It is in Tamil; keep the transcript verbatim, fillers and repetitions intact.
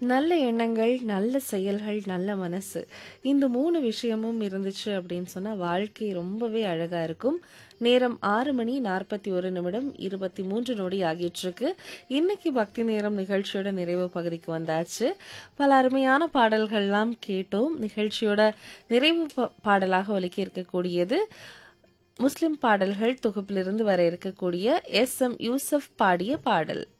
நல்ல எண்ணங்கள், நல்ல செயல்கள், நல்ல மனசு. இந்த மூன்று விஷயமும் இருந்துச்சு அப்படின்னு சொன்னா, வாழ்க்கை ரொம்பவே அழகா இருக்கும். நேரம் ஆறு மணி நாற்பத்தி ஒரு நிமிடம் இருபத்தி மூன்று நொடி ஆகிட்டிருக்கு. இன்னைக்கு பக்தி நேரம் நிகழ்ச்சியோட நிறைவு பகுதிக்கு வந்தாச்சு. பல அருமையான பாடல்கள்லாம் கேட்டோம். நிகழ்ச்சியோட நிறைவு ப பாடலாக ஒலிக்க இருக்கக்கூடியது, முஸ்லிம் பாடல்கள் தொகுப்பிலிருந்து வர இருக்கக்கூடிய எஸ். எம். யூசப் பாடிய பாடல்.